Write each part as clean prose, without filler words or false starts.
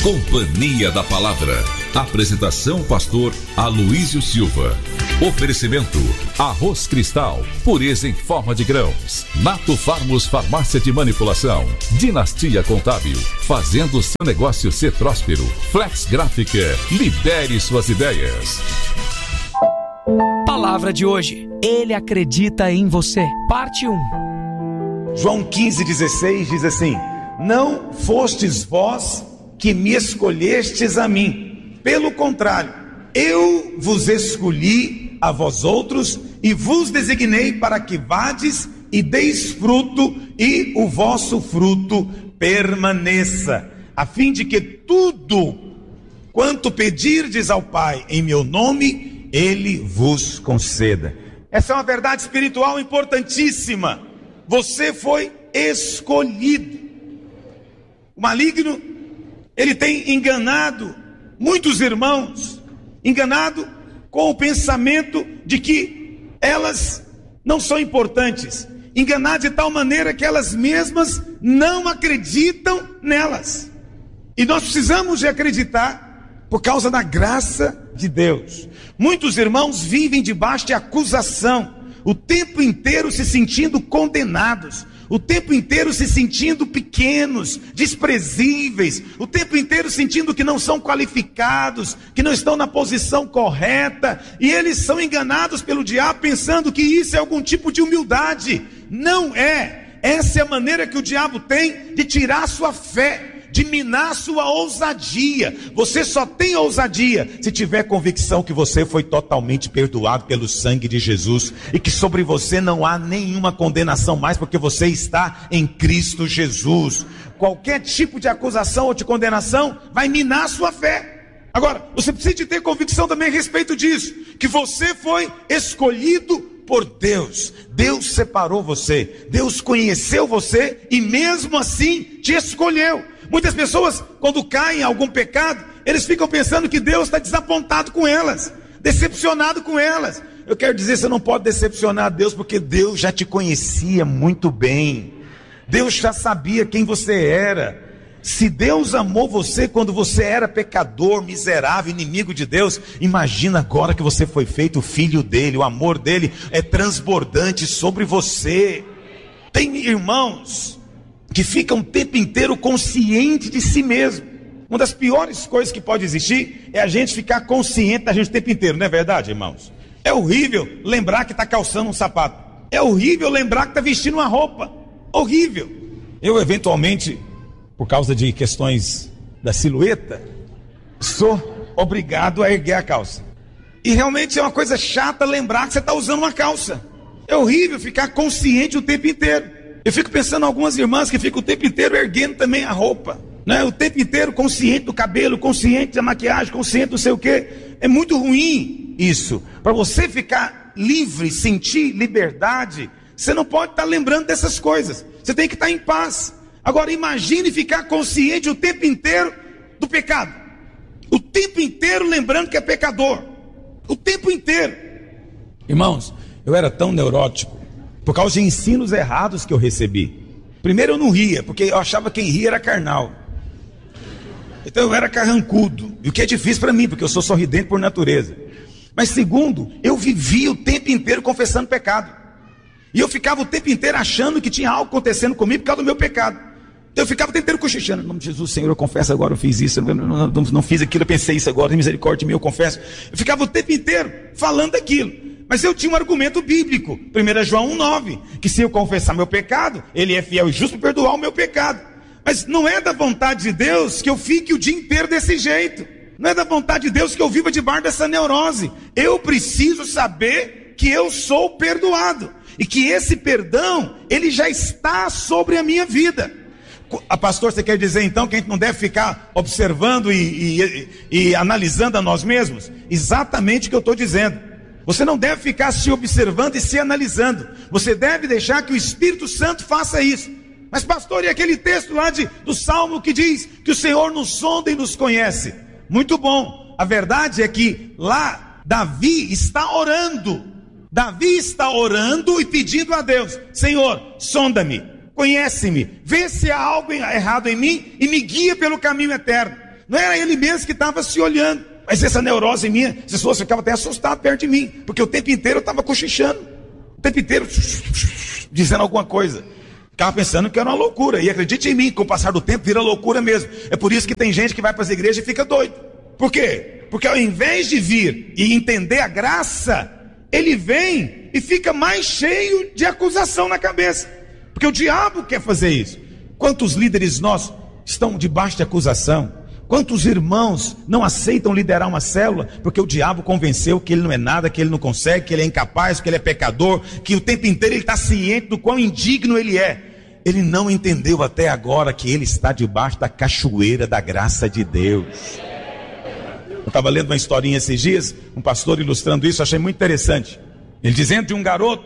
Companhia da Palavra. Apresentação pastor Aloísio Silva. Oferecimento: Arroz Cristal, pureza em forma de grãos. Nato Farmos Farmácia de Manipulação. Dinastia Contábil, fazendo seu negócio ser próspero. Flex Gráfica, libere suas ideias. Palavra de hoje: Ele acredita em você. Parte 1. João 15,16 diz assim: não fostes vós que me escolhestes a mim, pelo contrário, eu vos escolhi a vós outros e vos designei para que vades e deis fruto, e o vosso fruto permaneça, a fim de que tudo quanto pedirdes ao Pai em meu nome, Ele vos conceda. Essa é uma verdade espiritual importantíssima. Você foi escolhido. O maligno, ele tem enganado muitos irmãos, enganado com o pensamento de que elas não são importantes, enganado de tal maneira que elas mesmas não acreditam nelas. E nós precisamos de acreditar por causa da graça de Deus. Muitos irmãos vivem debaixo de acusação, o tempo inteiro se sentindo condenados, o tempo inteiro se sentindo pequenos, desprezíveis, o tempo inteiro sentindo que não são qualificados, que não estão na posição correta, e eles são enganados pelo diabo pensando que isso é algum tipo de humildade. Não é. Essa é a maneira que o diabo tem de tirar a sua fé, de minar a sua ousadia. Você só tem ousadia se tiver convicção que você foi totalmente perdoado pelo sangue de Jesus, e que sobre você não há nenhuma condenação mais, porque você está em Cristo Jesus. Qualquer tipo de acusação ou de condenação vai minar a sua fé. Agora, você precisa de ter convicção também a respeito disso, que você foi escolhido por Deus. Deus separou você, Deus conheceu você e mesmo assim te escolheu. Muitas pessoas, quando caem em algum pecado, eles ficam pensando que Deus está desapontado com elas, decepcionado com elas. Eu quero dizer, você não pode decepcionar a Deus, porque Deus já te conhecia muito bem. Deus já sabia quem você era. Se Deus amou você quando você era pecador, miserável, inimigo de Deus, imagina agora que você foi feito filho dele. O amor dele é transbordante sobre você. Tem irmãos que ficam o tempo inteiro consciente de si mesmo. Uma das piores coisas que pode existir é a gente ficar consciente da gente o tempo inteiro, não é verdade, irmãos? É horrível lembrar que está calçando um sapato. É horrível lembrar que está vestindo uma roupa. Horrível. Eu, eventualmente, por causa de questões da silhueta, sou obrigado a erguer a calça. E realmente é uma coisa chata lembrar que você está usando uma calça. É horrível ficar consciente o tempo inteiro. Eu fico pensando em algumas irmãs que ficam o tempo inteiro erguendo também a roupa, né? O tempo inteiro consciente do cabelo, consciente da maquiagem, consciente do sei o quê. É muito ruim isso. Para você ficar livre, sentir liberdade, você não pode estar lembrando dessas coisas. Você tem que estar em paz. Agora imagine ficar consciente o tempo inteiro do pecado. O tempo inteiro lembrando que é pecador. O tempo inteiro. Irmãos, eu era tão neurótico por causa de ensinos errados que eu recebi. Primeiro, eu não ria, porque eu achava que quem ria era carnal. Então eu era carrancudo, e o que é difícil para mim, porque eu sou sorridente por natureza. Mas segundo, eu vivia o tempo inteiro confessando pecado, e eu ficava o tempo inteiro achando que tinha algo acontecendo comigo por causa do meu pecado. Então eu ficava o tempo inteiro cochichando: em nome de Jesus, Senhor, eu confesso agora, eu fiz isso, eu não fiz aquilo, eu pensei isso agora, tem misericórdia de mim, eu confesso. Eu ficava o tempo inteiro falando aquilo. Mas eu tinha um argumento bíblico, 1 João 1,9, que se eu confessar meu pecado, Ele é fiel e justo para perdoar o meu pecado. Mas não é da vontade de Deus que eu fique o dia inteiro desse jeito. Não é da vontade de Deus que eu viva debaixo dessa neurose. Eu preciso saber que eu sou perdoado, e que esse perdão, ele já está sobre a minha vida. A pastor, você quer dizer então que a gente não deve ficar observando e analisando a nós mesmos? Exatamente o que eu estou dizendo. Você não deve ficar se observando e se analisando. Você deve deixar que o Espírito Santo faça isso. Mas pastor, e aquele texto lá do Salmo que diz que o Senhor nos sonda e nos conhece? Muito bom. A verdade é que lá Davi está orando. Davi está orando e pedindo a Deus: Senhor, sonda-me, conhece-me, vê se há algo errado em mim e me guia pelo caminho eterno. Não era ele mesmo que estava se olhando. Mas essa neurose minha, se fosse, eu ficava até assustado perto de mim, porque o tempo inteiro eu estava cochichando, o tempo inteiro dizendo alguma coisa. Ficava pensando que era uma loucura. E acredite em mim, com o passar do tempo vira loucura mesmo. É por isso que tem gente que vai para as igrejas e fica doido. Por quê? Porque ao invés de vir e entender a graça, ele vem e fica mais cheio de acusação na cabeça. Porque o diabo quer fazer isso. Quantos líderes nossos estão debaixo de acusação? Quantos irmãos não aceitam liderar uma célula porque o diabo convenceu que ele não é nada, que ele não consegue, que ele é incapaz, que ele é pecador, que o tempo inteiro ele está ciente do quão indigno ele é. Ele não entendeu até agora que ele está debaixo da cachoeira da graça de Deus. Eu estava lendo uma historinha esses dias, um pastor ilustrando isso, achei muito interessante. Ele dizendo de um garoto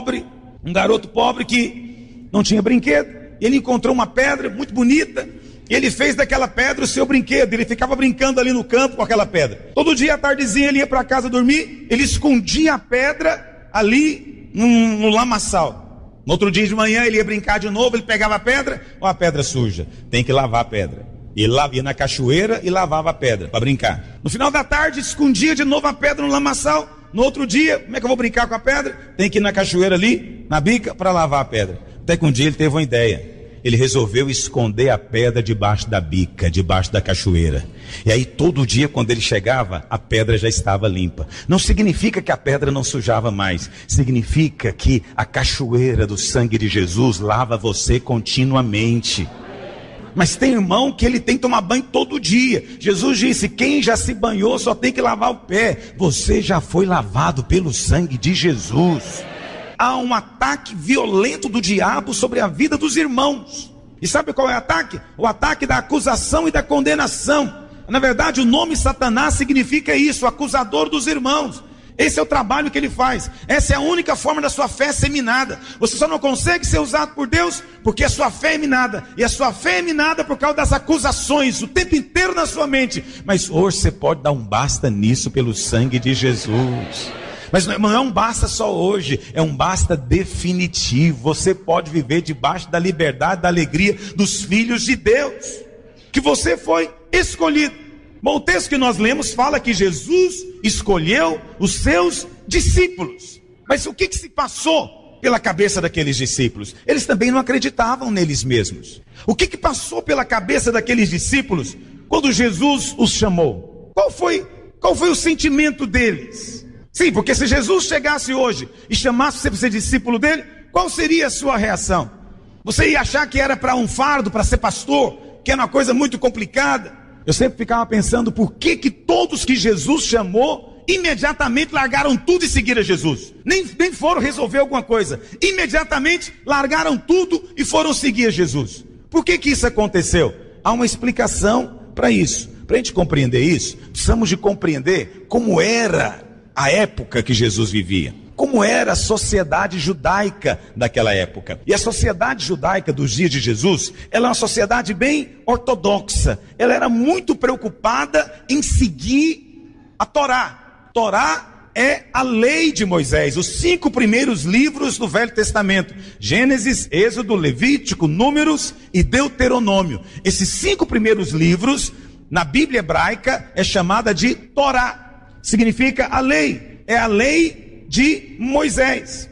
pobre que não tinha brinquedo, e ele encontrou uma pedra muito bonita, e ele fez daquela pedra o seu brinquedo. Ele ficava brincando ali no campo com aquela pedra. Todo dia à tardezinha ele ia para casa dormir, ele escondia a pedra ali no lamaçal. No outro dia de manhã ele ia brincar de novo, ele pegava a pedra, a pedra suja, tem que lavar a pedra. Ele ia na cachoeira e lavava a pedra para brincar. No final da tarde escondia de novo a pedra no lamaçal. No outro dia, como é que eu vou brincar com a pedra? Tem que ir na cachoeira ali, na bica, para lavar a pedra. Até que um dia ele teve uma ideia. Ele resolveu esconder a pedra debaixo da bica, debaixo da cachoeira. E aí todo dia quando ele chegava, a pedra já estava limpa. Não significa que a pedra não sujava mais. Significa que a cachoeira do sangue de Jesus lava você continuamente. Mas tem irmão que ele tem que tomar banho todo dia. Jesus disse, quem já se banhou só tem que lavar o pé. Você já foi lavado pelo sangue de Jesus. Há um ataque violento do diabo sobre a vida dos irmãos. E sabe qual é o ataque? O ataque da acusação e da condenação. Na verdade, o nome Satanás significa isso, acusador dos irmãos. Esse é o trabalho que ele faz. Essa é a única forma da sua fé ser minada. Você só não consegue ser usado por Deus porque a sua fé é minada. E a sua fé é minada por causa das acusações o tempo inteiro na sua mente. Mas hoje você pode dar um basta nisso pelo sangue de Jesus. Mas não é um basta só hoje, é um basta definitivo. Você pode viver debaixo da liberdade, da alegria dos filhos de Deus, que você foi escolhido. Bom, o texto que nós lemos fala que Jesus escolheu os seus discípulos. Mas o que se passou pela cabeça daqueles discípulos? Eles também não acreditavam neles mesmos. O que passou pela cabeça daqueles discípulos quando Jesus os chamou? Qual foi o sentimento deles? Sim, porque se Jesus chegasse hoje e chamasse você para ser discípulo dele, qual seria a sua reação? Você ia achar que era para um fardo, para ser pastor, que era uma coisa muito complicada? Eu sempre ficava pensando, por que todos que Jesus chamou, imediatamente largaram tudo e seguiram Jesus? Nem foram resolver alguma coisa. Imediatamente largaram tudo e foram seguir Jesus. Por que isso aconteceu? Há uma explicação para isso. Para a gente compreender isso, precisamos de compreender como era a época que Jesus vivia, como era a sociedade judaica daquela época. E a sociedade judaica dos dias de Jesus, ela é uma sociedade bem ortodoxa. Ela era muito preocupada em seguir a Torá. Torá é a lei de Moisés, os 5 primeiros livros do Velho Testamento: Gênesis, Êxodo, Levítico, Números e Deuteronômio. Esses 5 primeiros livros, na Bíblia hebraica, é chamada de Torá. Significa a lei, é a lei de Moisés.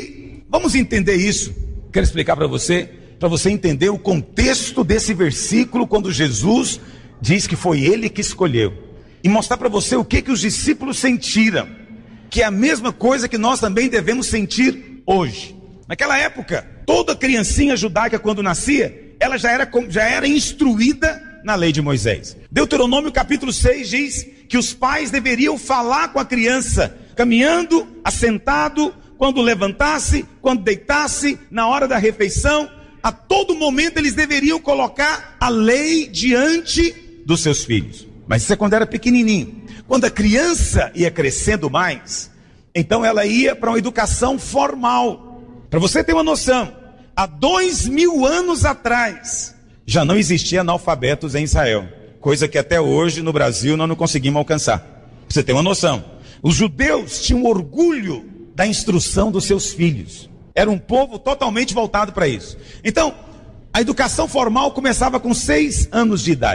E vamos entender isso. Quero explicar para você entender o contexto desse versículo, quando Jesus diz que foi ele que escolheu, e mostrar para você o que os discípulos sentiram, que é a mesma coisa que nós também devemos sentir hoje. Naquela época, toda criancinha judaica, quando nascia, ela já era instruída na lei de Moisés. Deuteronômio capítulo 6 diz que os pais deveriam falar com a criança, caminhando, assentado, quando levantasse, quando deitasse, na hora da refeição. A todo momento eles deveriam colocar a lei diante dos seus filhos. Mas isso é quando era pequenininho. Quando a criança ia crescendo mais, então ela ia para uma educação formal. Para você ter uma noção, há 2000 anos atrás, já não existia analfabetos em Israel, coisa que até hoje no Brasil nós não conseguimos alcançar. Pra você ter uma noção, os judeus tinham orgulho da instrução dos seus filhos. Era um povo totalmente voltado para isso. Então, a educação formal começava com 6 anos de idade.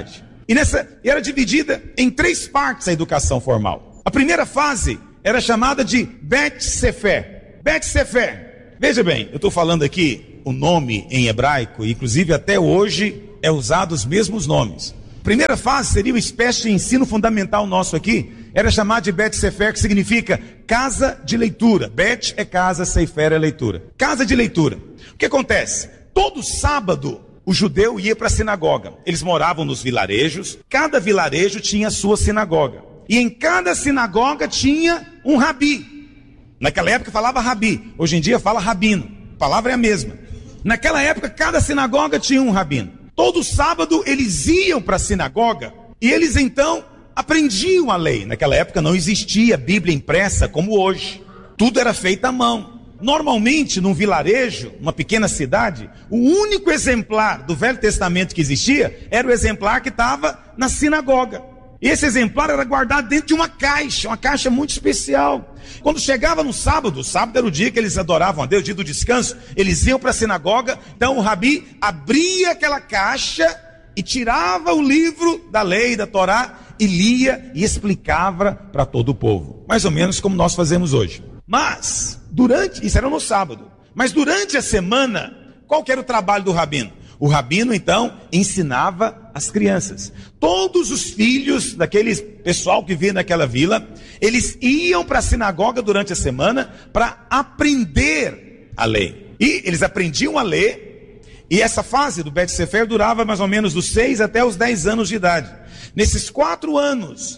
E era dividida em 3 partes a educação formal. A primeira fase era chamada de Bet Sefer. Bet Sefer. Veja bem, eu estou falando aqui o nome em hebraico, e inclusive até hoje é usado os mesmos nomes. A primeira fase seria uma espécie de ensino fundamental nosso aqui, era chamado de Bet Sefer, que significa casa de leitura. Bet é casa, Sefer é leitura. Casa de leitura. O que acontece? Todo sábado o judeu ia para a sinagoga. Eles moravam nos vilarejos, cada vilarejo tinha a sua sinagoga. E em cada sinagoga tinha um rabi. Naquela época falava rabi, hoje em dia fala rabino. A palavra é a mesma. Naquela época cada sinagoga tinha um rabino. Todo sábado eles iam para a sinagoga e eles então aprendiam a lei. Naquela época não existia Bíblia impressa como hoje. Tudo era feito à mão. Normalmente, num vilarejo, uma pequena cidade, o único exemplar do Velho Testamento que existia era o exemplar que estava na sinagoga. E esse exemplar era guardado dentro de uma caixa muito especial. Quando chegava no sábado, o sábado era o dia que eles adoravam a Deus, o dia do descanso, eles iam para a sinagoga, então o rabi abria aquela caixa e tirava o livro da lei, da Torá, e lia e explicava para todo o povo. Mais ou menos como nós fazemos hoje. Mas, isso era no sábado, mas durante a semana, qual que era o trabalho do rabino? O rabino, então, ensinava as crianças. Todos os filhos daquele pessoal que vivia naquela vila, eles iam para a sinagoga durante a semana para aprender a lei. E eles aprendiam a ler, e essa fase do Bet Sefer durava mais ou menos dos 6 até os 10 anos de idade. Nesses 4 anos,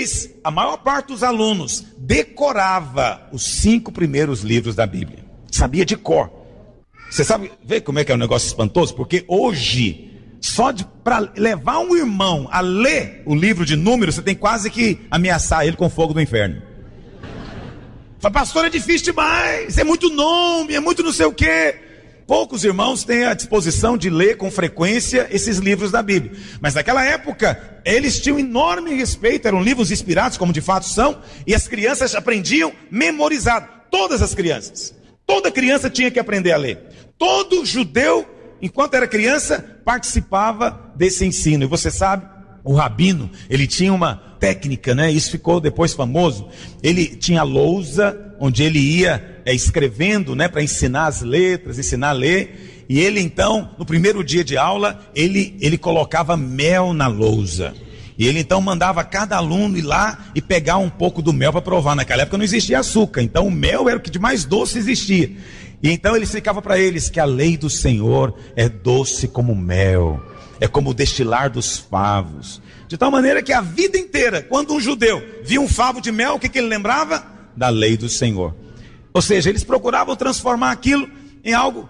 a maior parte dos alunos decorava os 5 primeiros livros da Bíblia. Sabia de cor. Você sabe, vê como é que é um negócio espantoso? Porque hoje, para levar um irmão a ler o livro de Números, você tem quase que ameaçar ele com o fogo do inferno. Fala, pastor, é difícil demais, é muito nome, é muito não sei o quê. Poucos irmãos têm a disposição de ler com frequência esses livros da Bíblia. Mas naquela época, eles tinham enorme respeito, eram livros inspirados, como de fato são, e as crianças aprendiam memorizado. Todas as crianças. Toda criança tinha que aprender a ler. Todo judeu, enquanto era criança, participava desse ensino. E você sabe, o rabino, ele tinha uma técnica, né? Isso ficou depois famoso. Ele tinha lousa, onde ele ia escrevendo, né? Para ensinar as letras, ensinar a ler. E ele então, no primeiro dia de aula, ele colocava mel na lousa. E ele então mandava cada aluno ir lá e pegar um pouco do mel para provar. Naquela época não existia açúcar, então o mel era o que de mais doce existia. E então ele explicava para eles que a lei do Senhor é doce como mel, é como o destilar dos favos. De tal maneira que a vida inteira, quando um judeu via um favo de mel, o que ele lembrava? Da lei do Senhor. Ou seja, eles procuravam transformar aquilo em algo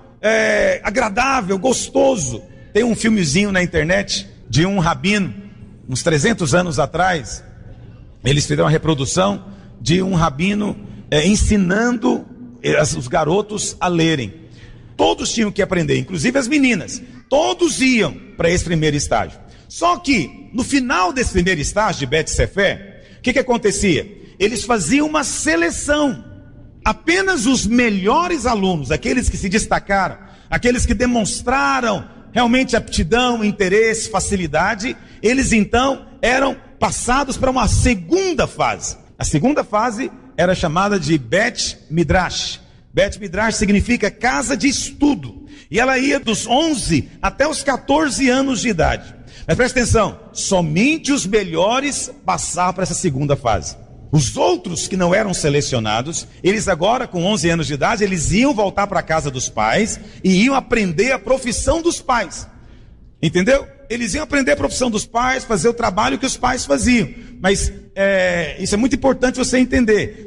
agradável, gostoso. Tem um filmezinho na internet de um rabino, uns 300 anos atrás, eles fizeram uma reprodução de um rabino ensinando os garotos a lerem. Todos tinham que aprender, inclusive as meninas. Todos iam para esse primeiro estágio. Só que, no final desse primeiro estágio de Bet Sefer, o que acontecia? Eles faziam uma seleção. Apenas os melhores alunos, aqueles que se destacaram, aqueles que demonstraram realmente aptidão, interesse, facilidade, eles então eram passados para uma segunda fase. A segunda fase era chamada de Bet Midrash. Bet Midrash significa casa de estudo. E ela ia dos 11 até os 14 anos de idade. Mas presta atenção, somente os melhores passavam para essa segunda fase. Os outros que não eram selecionados, eles agora com 11 anos de idade, eles iam voltar para a casa dos pais e iam aprender a profissão dos pais. Entendeu? Eles iam aprender a profissão dos pais, fazer o trabalho que os pais faziam. Mas isso é muito importante você entender.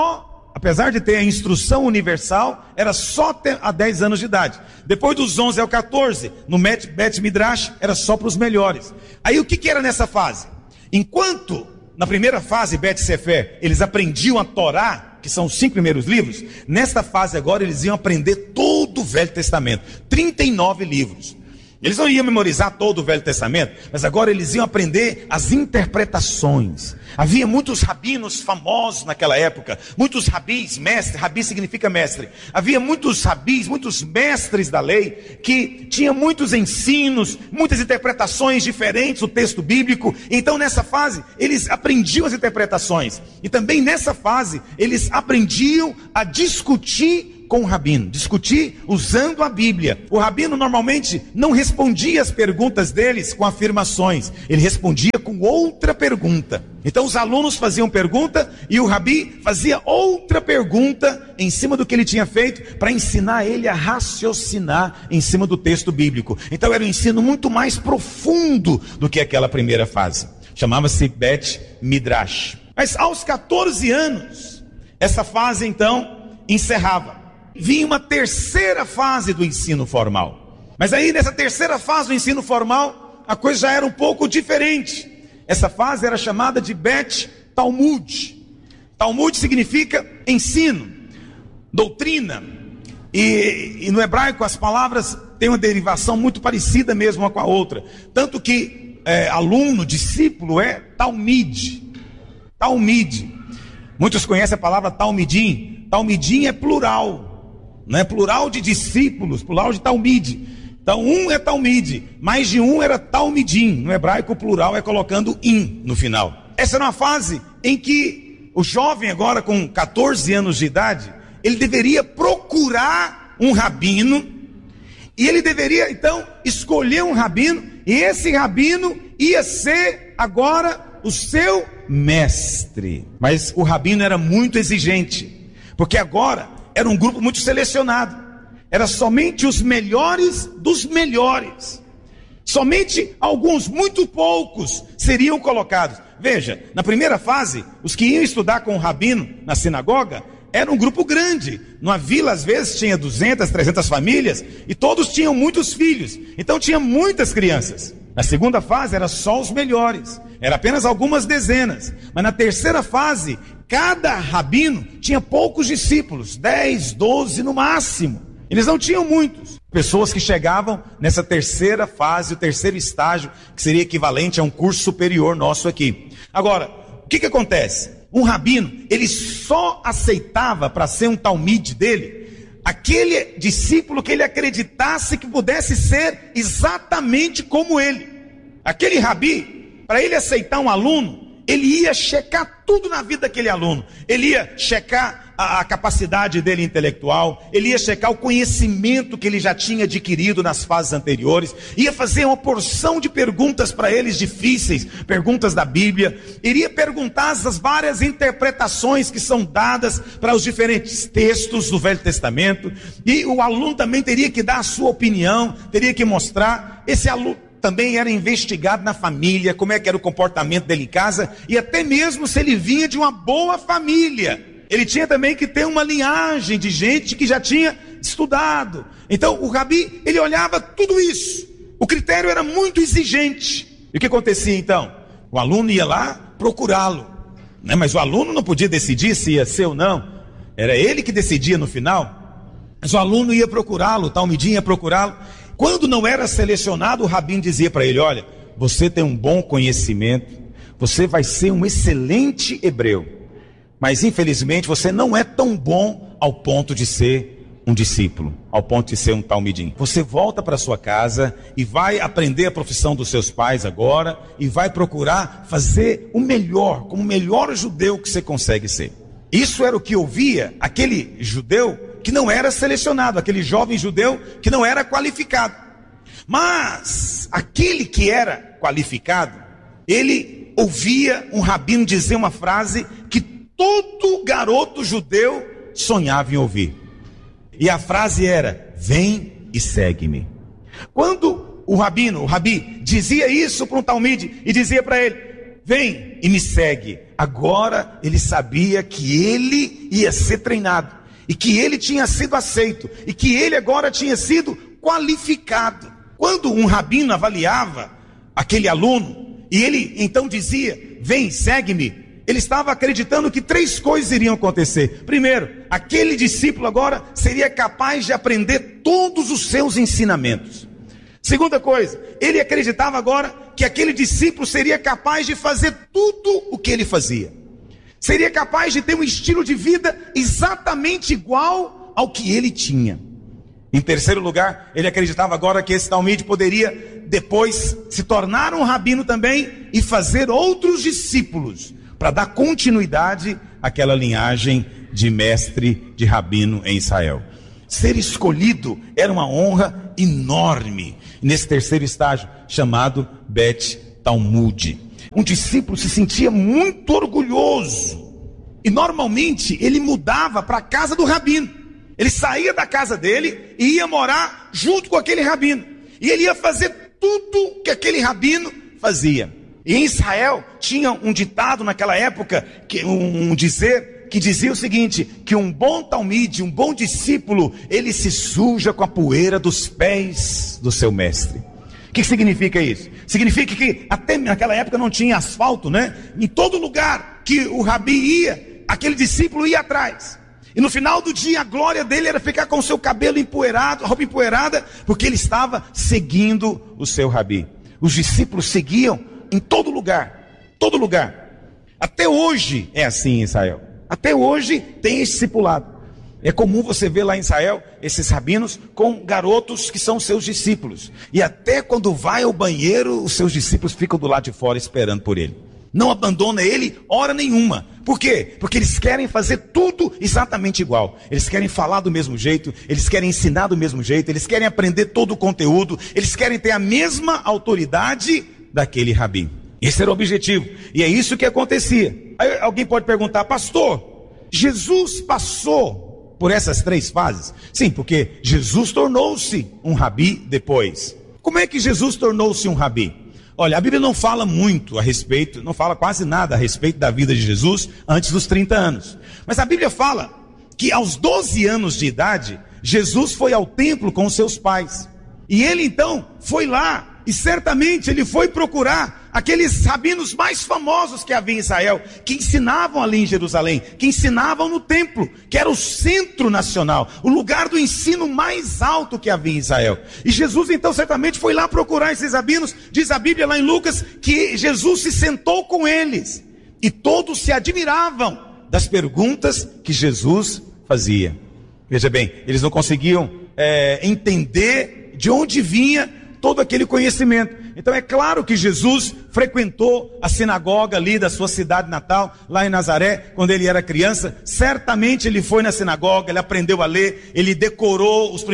Apesar de ter a instrução universal, era só até a 10 anos de idade. Depois dos 11 ao 14, no Bet Midrash, era só para os melhores. Aí o que era nessa fase? Enquanto na primeira fase, Bet Sefer, eles aprendiam a Torá, que são os 5 primeiros livros, nesta fase agora eles iam aprender todo o Velho Testamento, 39 livros. Eles não iam memorizar todo o Velho Testamento, mas agora eles iam aprender as interpretações. Havia muitos rabinos famosos naquela época, muitos rabis, mestre, rabi significa mestre. Havia muitos rabis, muitos mestres da lei, que tinham muitos ensinos, muitas interpretações diferentes do texto bíblico. Então nessa fase, eles aprendiam as interpretações. E também nessa fase, eles aprendiam a discutir com o rabino, discutir usando a Bíblia. O rabino normalmente não respondia as perguntas deles com afirmações, ele respondia com outra pergunta. Então os alunos faziam pergunta e o rabi fazia outra pergunta em cima do que ele tinha feito, para ensinar ele a raciocinar em cima do texto bíblico. Então era um ensino muito mais profundo do que aquela primeira fase. Chamava-se Bet Midrash. Mas aos 14 anos, essa fase então encerrava. Vinha uma terceira fase do ensino formal. Mas aí nessa terceira fase do ensino formal, a coisa já era um pouco diferente. Essa fase era chamada de Bet Talmud. Talmud significa ensino, doutrina. E no hebraico as palavras têm uma derivação muito parecida mesmo uma com a outra. Tanto que aluno, discípulo é Talmid. Talmid. Muitos conhecem a palavra Talmidim. Talmidim é plural. Não é plural de discípulos, plural de Talmid. Então um é Talmid, mais de um era Talmidim. No hebraico o plural é colocando in no final. Essa era uma fase em que o jovem agora com 14 anos de idade, ele deveria procurar um rabino, e ele deveria então escolher um rabino, e esse rabino ia ser agora o seu mestre. Mas o rabino era muito exigente, porque agora era um grupo muito selecionado. Era somente os melhores dos melhores. Somente alguns, muito poucos, seriam colocados. Veja, na primeira fase, os que iam estudar com o rabino na sinagoga, era um grupo grande. Numa vila, às vezes, tinha 200, 300 famílias, e todos tinham muitos filhos. Então tinha muitas crianças. Na segunda fase, era só os melhores. Era apenas algumas dezenas. Mas na terceira fase, cada rabino tinha poucos discípulos, 10, 12 no máximo. Eles não tinham muitos. Pessoas que chegavam nessa terceira fase, o terceiro estágio, que seria equivalente a um curso superior nosso aqui. Agora, o que acontece? Um rabino, ele só aceitava para ser um talmid dele, aquele discípulo que ele acreditasse que pudesse ser exatamente como ele. Aquele rabi, para ele aceitar um aluno, ele ia checar tudo na vida daquele aluno. Ele ia checar a capacidade dele intelectual, ele ia checar o conhecimento que ele já tinha adquirido nas fases anteriores, ia fazer uma porção de perguntas para eles difíceis, perguntas da Bíblia, iria perguntar as várias interpretações que são dadas para os diferentes textos do Velho Testamento, e o aluno também teria que dar a sua opinião, teria que mostrar. Esse aluno também era investigado na família, como é que era o comportamento dele em casa, e até mesmo se ele vinha de uma boa família. Ele tinha também que ter uma linhagem de gente que já tinha estudado. Então o rabi, ele olhava tudo isso. O critério era muito exigente. E o que acontecia então? O aluno ia lá procurá-lo, né? Mas o aluno não podia decidir se ia ser ou não. Era ele que decidia no final. Mas o aluno ia procurá-lo, o talmidim ia procurá-lo. Quando não era selecionado, o rabino dizia para ele: olha, você tem um bom conhecimento, você vai ser um excelente hebreu, mas infelizmente você não é tão bom ao ponto de ser um discípulo, ao ponto de ser um talmidim. Você volta para sua casa e vai aprender a profissão dos seus pais agora, e vai procurar fazer o melhor, como o melhor judeu que você consegue ser. Isso era o que ouvia aquele judeu que não era selecionado, aquele jovem judeu que não era qualificado. Mas aquele que era qualificado, ele ouvia um rabino dizer uma frase que todo garoto judeu sonhava em ouvir. E a frase era: vem e segue-me. Quando o rabi dizia isso para um talmide e dizia para ele: vem e me segue, agora ele sabia que ele ia ser treinado, e que ele tinha sido aceito, e que ele agora tinha sido qualificado. Quando um rabino avaliava aquele aluno, e ele então dizia: vem, segue-me, ele estava acreditando que 3 coisas iriam acontecer. Primeiro, aquele discípulo agora seria capaz de aprender todos os seus ensinamentos. Segunda coisa, ele acreditava agora que aquele discípulo seria capaz de fazer tudo o que ele fazia. Seria capaz de ter um estilo de vida exatamente igual ao que ele tinha. Em terceiro lugar, ele acreditava agora que esse Talmide poderia depois se tornar um rabino também e fazer outros discípulos, para dar continuidade àquela linhagem de mestre, de rabino em Israel. Ser escolhido era uma honra enorme, nesse terceiro estágio, chamado Bet Talmud. Um discípulo se sentia muito orgulhoso, e normalmente ele mudava para a casa do rabino. Ele saía da casa dele e ia morar junto com aquele rabino, e ele ia fazer tudo que aquele rabino fazia. E em Israel tinha um ditado naquela época, um dizer que dizia o seguinte, que um bom talmide, um bom discípulo, ele se suja com a poeira dos pés do seu mestre. O que significa isso? Significa que até naquela época não tinha asfalto, né? Em todo lugar que o rabi ia, aquele discípulo ia atrás. E no final do dia a glória dele era ficar com o seu cabelo empoeirado, a roupa empoeirada, porque ele estava seguindo o seu rabi. Os discípulos seguiam em todo lugar, todo lugar. Até hoje é assim em Israel. Até hoje tem esse discipulado. É comum você ver lá em Israel esses rabinos com garotos que são seus discípulos. E até quando vai ao banheiro, os seus discípulos ficam do lado de fora esperando por ele. Não abandona ele hora nenhuma. Por quê? Porque eles querem fazer tudo exatamente igual. Eles querem falar do mesmo jeito, eles querem ensinar do mesmo jeito, eles querem aprender todo o conteúdo, eles querem ter a mesma autoridade daquele rabi. Esse era o objetivo. E é isso que acontecia. Aí alguém pode perguntar, pastor, Jesus passou por essas 3 fases? Sim, porque Jesus tornou-se um rabi depois. Como é que Jesus tornou-se um rabi? Olha, a Bíblia não fala muito a respeito, não fala quase nada a respeito da vida de Jesus antes dos 30 anos. Mas a Bíblia fala que aos 12 anos de idade, Jesus foi ao templo com os seus pais. E ele então foi lá, e certamente ele foi procurar aqueles rabinos mais famosos que havia em Israel, que ensinavam ali em Jerusalém, que ensinavam no templo, que era o centro nacional, o lugar do ensino mais alto que havia em Israel. E Jesus então certamente foi lá procurar esses rabinos. Diz a Bíblia lá em Lucas que Jesus se sentou com eles, e todos se admiravam das perguntas que Jesus fazia. Veja bem, eles não conseguiam entender de onde vinha todo aquele conhecimento. Então é claro que Jesus frequentou a sinagoga ali da sua cidade natal, lá em Nazaré, quando ele era criança. Certamente ele foi na sinagoga, ele aprendeu a ler, ele decorou os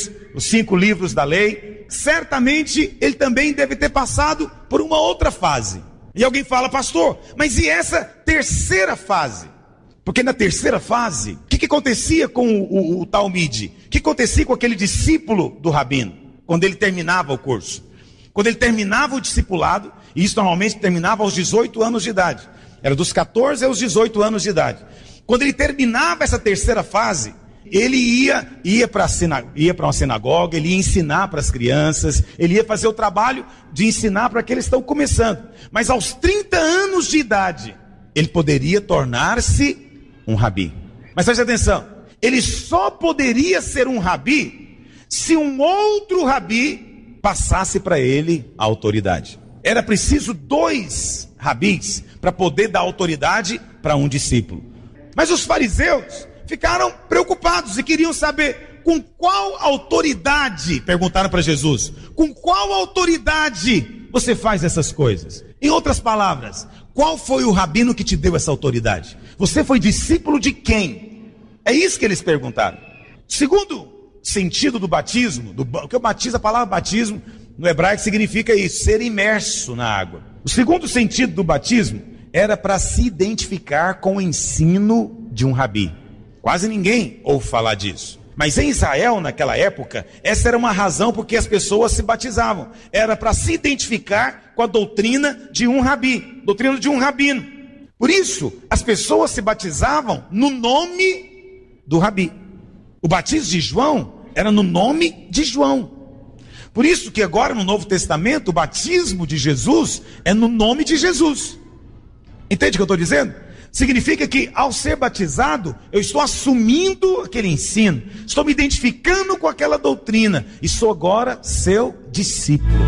5 livros da lei. Certamente ele também deve ter passado por uma outra fase. E alguém fala, pastor, mas e essa terceira fase? Porque na terceira fase, o que acontecia com o Talmide? O que acontecia com aquele discípulo do rabino, quando ele terminava o curso? Quando ele terminava o discipulado, e isso normalmente terminava aos 18 anos de idade, era dos 14 aos 18 anos de idade. Quando ele terminava essa terceira fase, ele ia para uma sinagoga, ele ia ensinar para as crianças, ele ia fazer o trabalho de ensinar para aqueles que estão começando. Mas aos 30 anos de idade, ele poderia tornar-se um rabi. Mas preste atenção, ele só poderia ser um rabi se um outro rabi passasse para ele a autoridade. Era preciso 2 rabis para poder dar autoridade para um discípulo. Mas os fariseus ficaram preocupados e queriam saber com qual autoridade, perguntaram para Jesus, com qual autoridade você faz essas coisas? Em outras palavras, qual foi o rabino que te deu essa autoridade? Você foi discípulo de quem? É isso que eles perguntaram. Segundo sentido do batismo, porque a palavra batismo no hebraico significa isso, ser imerso na água. O segundo sentido do batismo era para se identificar com o ensino de um rabi. Quase ninguém ouve falar disso. Mas em Israel, naquela época, essa era uma razão porque as pessoas se batizavam. Era para se identificar com a doutrina de um rabi, doutrina de um rabino. Por isso, as pessoas se batizavam no nome do rabi. O batismo de João era no nome de João. Por isso que agora no Novo Testamento, o batismo de Jesus é no nome de Jesus. Entende o que eu estou dizendo? Significa que ao ser batizado, eu estou assumindo aquele ensino, estou me identificando com aquela doutrina e sou agora seu discípulo.